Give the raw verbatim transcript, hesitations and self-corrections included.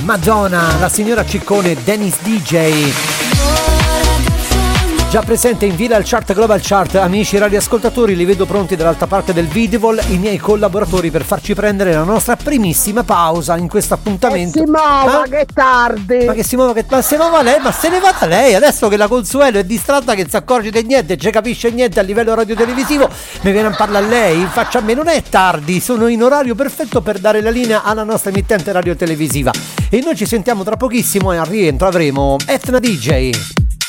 Madonna, la signora Ciccone, Dennis D J. Già presente in Villa al Chart Global Chart. Amici radioascoltatori, li vedo pronti dall'altra parte del videovol, i miei collaboratori, per farci prendere la nostra primissima pausa in questo appuntamento. Eh, si muova, eh? Che tardi. Ma che si muova, che ma se muova lei, ma se ne vada lei adesso che la Consuelo è distratta, che non si accorge di niente, non capisce niente a livello radiotelevisivo, mi viene a parlare lei, faccia a me, non è tardi, sono in orario perfetto per dare la linea alla nostra emittente radiotelevisiva. E noi ci sentiamo tra pochissimo e al rientro avremo Etna D J.